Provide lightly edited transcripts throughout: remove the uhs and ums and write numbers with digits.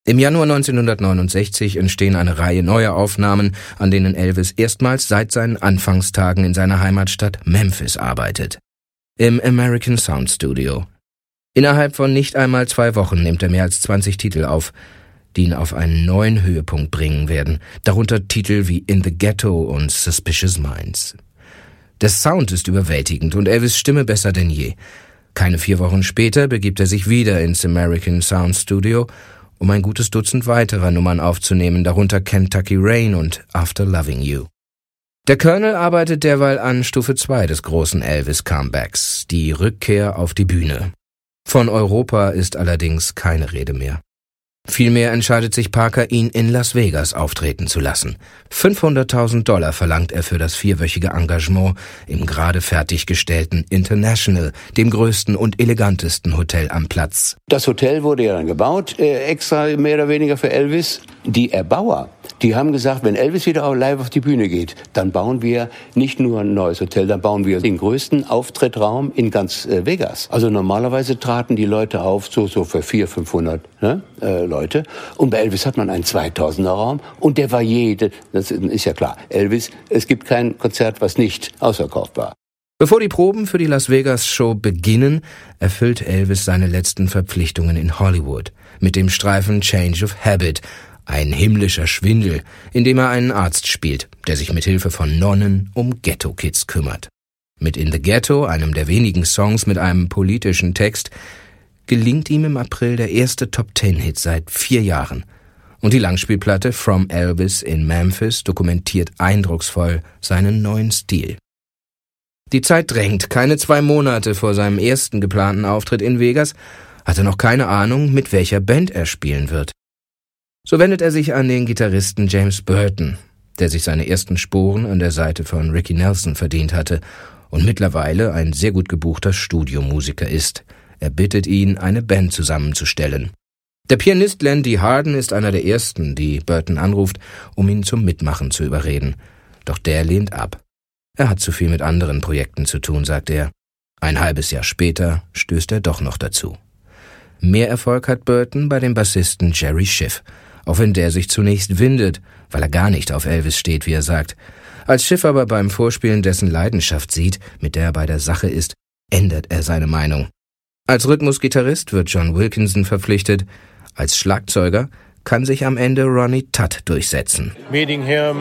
Im Januar 1969 entstehen eine Reihe neuer Aufnahmen, an denen Elvis erstmals seit seinen Anfangstagen in seiner Heimatstadt Memphis arbeitet. Im American Sound Studio. Innerhalb von nicht einmal 2 Wochen nimmt er mehr als 20 Titel auf, die ihn auf einen neuen Höhepunkt bringen werden, darunter Titel wie In the Ghetto und Suspicious Minds. Der Sound ist überwältigend und Elvis' Stimme besser denn je. Keine 4 Wochen später begibt er sich wieder ins American Sound Studio, um ein gutes Dutzend weiterer Nummern aufzunehmen, darunter Kentucky Rain und After Loving You. Der Colonel arbeitet derweil an Stufe 2 des großen Elvis-Comebacks, die Rückkehr auf die Bühne. Von Europa ist allerdings keine Rede mehr. Vielmehr entscheidet sich Parker, ihn in Las Vegas auftreten zu lassen. $500.000 verlangt er für das 4-wöchige Engagement im gerade fertiggestellten International, dem größten und elegantesten Hotel am Platz. Das Hotel wurde ja dann gebaut, extra mehr oder weniger für Elvis. Die Erbauer, die haben gesagt, wenn Elvis wieder live auf die Bühne geht, dann bauen wir nicht nur ein neues Hotel, dann bauen wir den größten Auftrittraum in ganz Vegas. Also normalerweise traten die Leute auf so für 400-500 Leute. Und bei Elvis hat man einen 2000er Raum und der war das ist ja klar, Elvis, es gibt kein Konzert, was nicht ausverkauft war. Bevor die Proben für die Las Vegas Show beginnen, erfüllt Elvis seine letzten Verpflichtungen in Hollywood mit dem Streifen Change of Habit, ein himmlischer Schwindel, in dem er einen Arzt spielt, der sich mit Hilfe von Nonnen um Ghetto-Kids kümmert. Mit In the Ghetto, einem der wenigen Songs mit einem politischen Text, gelingt ihm im April der erste Top-10-Hit seit 4 Jahren. Und die Langspielplatte From Elvis in Memphis dokumentiert eindrucksvoll seinen neuen Stil. Die Zeit drängt. Keine 2 Monate vor seinem ersten geplanten Auftritt in Vegas hat er noch keine Ahnung, mit welcher Band er spielen wird. So wendet er sich an den Gitarristen James Burton, der sich seine ersten Sporen an der Seite von Ricky Nelson verdient hatte und mittlerweile ein sehr gut gebuchter Studiomusiker ist. Er bittet ihn, eine Band zusammenzustellen. Der Pianist Landy Harden ist einer der ersten, die Burton anruft, um ihn zum Mitmachen zu überreden. Doch der lehnt ab. Er hat zu viel mit anderen Projekten zu tun, sagt er. Ein halbes Jahr später stößt er doch noch dazu. Mehr Erfolg hat Burton bei dem Bassisten Jerry Schiff, auch wenn der sich zunächst windet, weil er gar nicht auf Elvis steht, wie er sagt. Als Schiff aber beim Vorspielen dessen Leidenschaft sieht, mit der er bei der Sache ist, ändert er seine Meinung. Als Rhythmusgitarrist wird John Wilkinson verpflichtet. Als Schlagzeuger kann sich am Ende Ronnie Tutt durchsetzen. Meeting him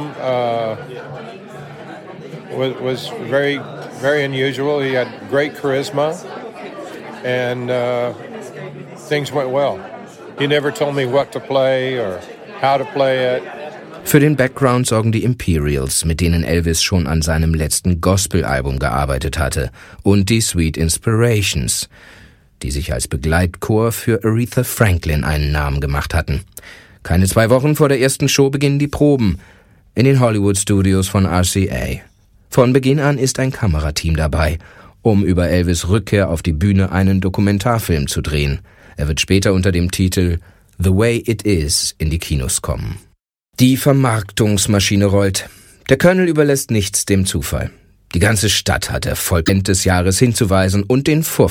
was very, very unusual. He had great charisma and things went well. He never told me what to play or how to play it. Für den Background sorgen die Imperials, mit denen Elvis schon an seinem letzten Gospel-Album gearbeitet hatte, und die Sweet Inspirations, die sich als Begleitchor für Aretha Franklin einen Namen gemacht hatten. Keine 2 Wochen vor der ersten Show beginnen die Proben in den Hollywood-Studios von RCA. Von Beginn an ist ein Kamerateam dabei, um über Elvis' Rückkehr auf die Bühne einen Dokumentarfilm zu drehen. Er wird später unter dem Titel The Way It Is in die Kinos kommen. Die Vermarktungsmaschine rollt. Der Colonel überlässt nichts dem Zufall. Die ganze Stadt hat er voll Ende des Jahres hinzuweisen und den